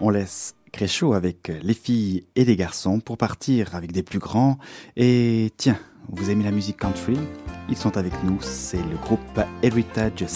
On laisse Créchot avec les filles et les garçons pour partir avec des plus grands. Et tiens, vous aimez la musique country? Ils sont avec nous, c'est le groupe Heritage